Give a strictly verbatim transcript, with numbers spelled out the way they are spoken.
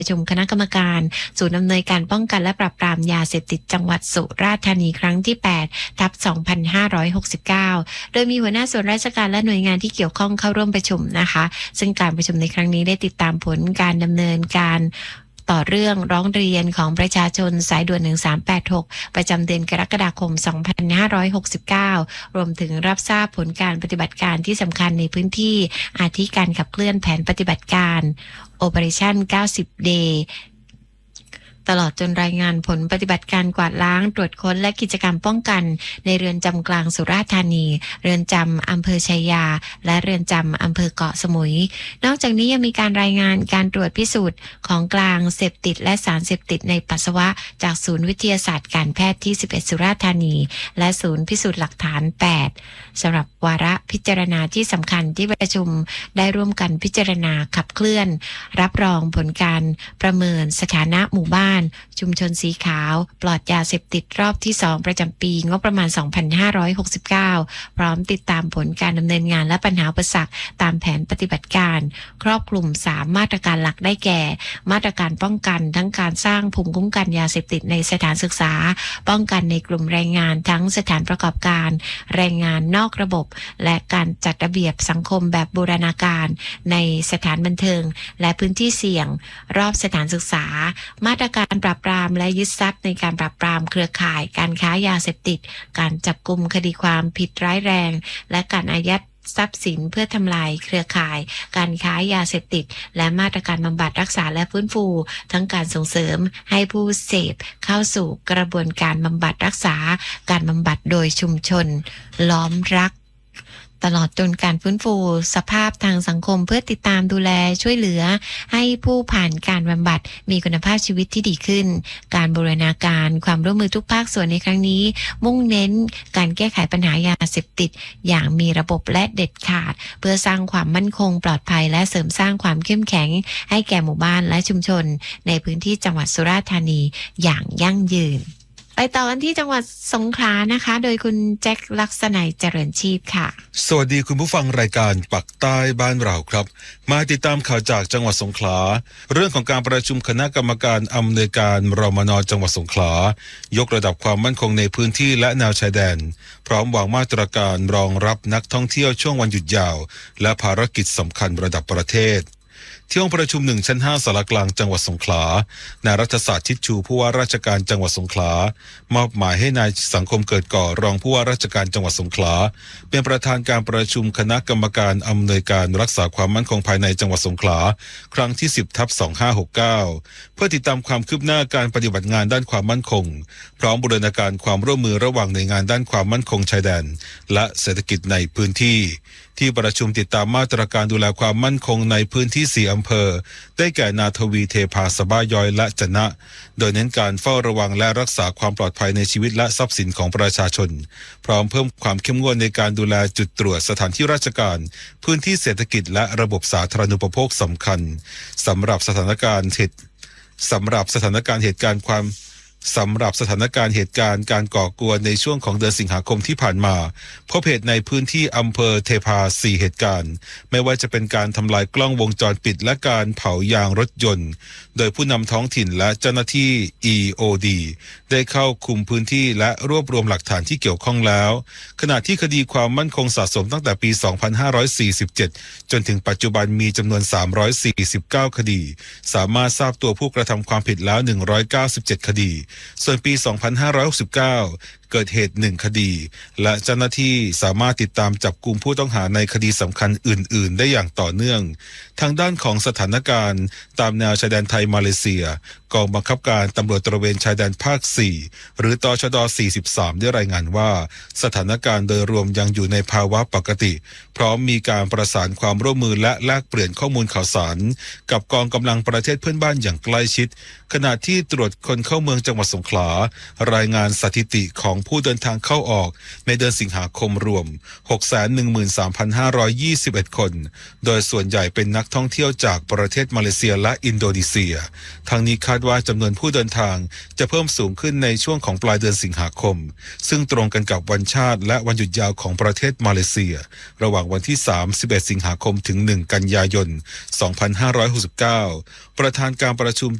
ประชุมคณะกรรมการศูนย์อำนวยการป้องกันและปราบปรามยาเสพติดจังหวัดสุราษฎร์ธานีครั้งที่แปดทับสองพันห้าร้อยหกสิบเก้าโดยมีหัวหน้าส่วนราชการและหน่วยงานที่เกี่ยวข้องเข้าร่วมประชุมนะคะซึ่งการประชุมในครั้งนี้ได้ติดตามผลการดำเนินการต่อเรื่องร้องเรียนของประชาชนสายด่วนหนึ่งสามแปดหกประจำเดือนกรกฎาคมสองพันห้าร้อยหกสิบเก้ารวมถึงรับทราบผลการปฏิบัติการที่สำคัญในพื้นที่อาทิการขับเคลื่อนแผนปฏิบัติการ Operation เก้าสิบ Dayตลอดจนรายงานผลปฏิบัติการกวาดล้างตรวจค้นและกิจกรรมป้องกันในเรือนจำกลางสุราษฎร์ธานีเรือนจำอำเภอชัยยาและเรือนจำอำเภอเกาะสมุยนอกจากนี้ยังมีการรายงานการตรวจพิสูจน์ของกลางเสพติดและสารเสพติดในปัสสาวะจากศูนย์วิทยาศาสตร์การแพทย์ที่สิบเอ็ดสุราษฎร์ธานีและศูนย์พิสูจน์หลักฐานแปดสำหรับวาระพิจารณาที่สำคัญที่ประชุมได้ร่วมกันพิจารณาขับเคลื่อนรับรองผลการประเมินสถานะหมู่บ้านชุมชนสีขาวปลอดยาเสพติดรอบที่สองประจำปีงบประมาณสองพันห้าร้อยหกสิบเก้าพร้อมติดตามผลการดำเนินงานและปัญหาอุปสรรคตามแผนปฏิบัติการครอบคลุมสามมาตรการหลักได้แก่มาตรการป้องกันทั้งการสร้างภูมิคุ้มกันยาเสพติดในสถานศึกษาป้องกันในกลุ่มแรงงานทั้งสถานประกอบการแรงงานนอกระบบและการจัดระเบียบสังคมแบบบูรณาการในสถานบันเทิงและพื้นที่เสี่ยงรอบสถานศึกษามาตรการปราบปรามและยึดทรัพย์ในการปราบปรามเครือข่ายการค้ายาเสพติดการจับกุมคดีความผิดร้ายแรงและการอายัดทรัพย์สินเพื่อทำลายเครือข่ายการค้ายาเสพติดและมาตรการบำบัดรักษาและฟื้นฟูทั้งการส่งเสริมให้ผู้เสพเข้าสู่กระบวนการบำบัดรักษาการบำบัดโดยชุมชนล้อมรักตลอดจนการฟื้นฟูสภาพทางสังคมเพื่อติดตามดูแลช่วยเหลือให้ผู้ผ่านการบำบัดมีคุณภาพชีวิตที่ดีขึ้นการบูรณาการความร่วมมือทุกภาคส่วนในครั้งนี้มุ่งเน้นการแก้ไขปัญหายาเสพติดอย่างมีระบบและเด็ดขาดเพื่อสร้างความมั่นคงปลอดภัยและเสริมสร้างความเข้มแข็งให้แก่หมู่บ้านและชุมชนในพื้นที่จังหวัดสุราษฎร์ธานีอย่างยั่งยืนไปต่อกันที่จังหวัดสงขลานะคะโดยคุณแจ็คลักษณัยเจริญชีพค่ะสวัสดีคุณผู้ฟังรายการปักใต้บ้านเราครับมาติดตามข่าวจากจังหวัดสงขลาเรื่องของการประชุมคณะกรรมการอำนวยการรมน.จังหวัดสงขลายกระดับความมั่นคงในพื้นที่และแนวชายแดนพร้อมวางมาตรการรองรับนักท่องเที่ยวช่วงวันหยุดยาวและภารกิจสำคัญระดับประเทศที่ห้องประชุมหนึ่งชั้นห้าสารกลางจังหวัดสงขลานายรัฐศาสตร์ชิดชูผู้ว่าราชการจังหวัดสงขลามอบหมายให้นายสังคมเกิดก่อรองผู้ว่าราชการจังหวัดสงขลาเป็นประธานการประชุมคณะกรรมการอำนวยการรักษาความมั่นคงภายในจังหวัดสงขลาครั้งที่สิบทับสองพันห้าร้อยหกสิบเก้าเพื่อติดตามความคืบหน้าการปฏิบัติงานด้านความมั่นคงพร้อมบูรณาการความร่วมมือระหว่างหน่วยงานด้านความมั่นคงชายแดนและเศรษฐกิจในพื้นที่ที่ประชุมติดตามมาตรการดูแลความมั่นคงในพื้นที่สี่อำเภอได้แก่นาทวีเทพาสะบ้ายอยและจะนะโดยเน้นการเฝ้าระวังและรักษาความปลอดภัยในชีวิตและทรัพย์สินของประชาชนพร้อมเพิ่มความเข้มงวดในการดูแลจุดตรวจสถานที่ราชการพื้นที่เศรษฐกิจและระบบสาธารณูปโภคสำคัญสำหรับสถานการณ์เหตุสำหรับสถานการณ์เหตุการณ์ความสำหรับสถานการณ์เหตุการณ์การก่อกวนในช่วงของเดือนสิงหาคมที่ผ่านมาพบเหตุในพื้นที่อำเภอเทพาสี่เหตุการณ์ไม่ว่าจะเป็นการทำลายกล้องวงจรปิดและการเผายางรถยนต์โดยผู้นำท้องถิ่นและเจ้าหน้าที่ อี โอ ดี ได้เข้าคุมพื้นที่และรวบรวมหลักฐานที่เกี่ยวข้องแล้วขณะที่คดีความมั่นคงสะสมตั้งแต่ปีสองพันห้าร้อยสี่สิบเจ็ดจนถึงปัจจุบันมีจำนวนสามร้อยสี่สิบเก้าคดีสามารถทราบตัวผู้กระทำความผิดแล้วหนึ่งร้อยเก้าสิบเจ็ดคดีส่วนปีสองพันห้าร้อยหกสิบเก้าเกิดเหตุหนึ่งคดีและเจ้าหน้าที่สามารถติดตามจับกุมผู้ต้องหาในคดีสำคัญอื่นๆได้อย่างต่อเนื่องทางด้านของสถานการณ์ตามแนวชายแดนไทยมาเลเซียกองบังคับการตำรวจตระเวนชายแดนภาคสี่หรือตชดสี่สิบสามได้รายงานว่าสถานการณ์โดยรวมยังอยู่ในภาวะปกติพร้อมมีการประสานความร่วมมือและแลกเปลี่ยนข้อมูลข่าวสารกับกองกำลังประเทศเพื่อนบ้านอย่างใกล้ชิดขณะที่ตรวจคนเข้าเมืองจังหวัดวัดสงขลารายงานสถิติของผู้เดินทางเข้าออกในเดือนสิงหาคมรวม หกแสนหนึ่งหมื่นสามพันห้าร้อยยี่สิบเอ็ด คน โดยส่วนใหญ่เป็นนักท่องเที่ยวจากประเทศมาเลเซียและอินโดนีเซียทั้งนี้คาดว่าจำนวนผู้เดินทางจะเพิ่มสูงขึ้นในช่วงของปลายเดือนสิงหาคมซึ่งตรงกันกับวันชาติและวันหยุดยาวของประเทศมาเลเซียระหว่างวันที่สามสิบเอ็ดสิงหาคมถึงหนึ่งกันยายนสองพันห้าร้อยหกสิบเก้าประธานการประชุม